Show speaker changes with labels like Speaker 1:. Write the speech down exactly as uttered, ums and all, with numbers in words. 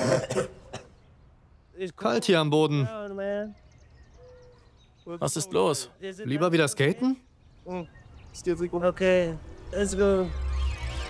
Speaker 1: Kalt hier am Boden.
Speaker 2: Was ist los?
Speaker 1: Lieber wieder skaten?
Speaker 3: Okay, let's go.